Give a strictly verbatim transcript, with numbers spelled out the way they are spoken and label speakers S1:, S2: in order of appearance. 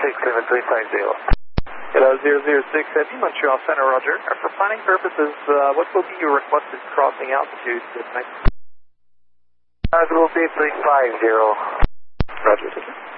S1: six seven three five zero.
S2: Hello, zero zero six Heavy, Montreal Center, roger. For planning purposes, uh, what will be your requested crossing altitude this night?
S1: Uh, it will be three five zero.
S2: Roger,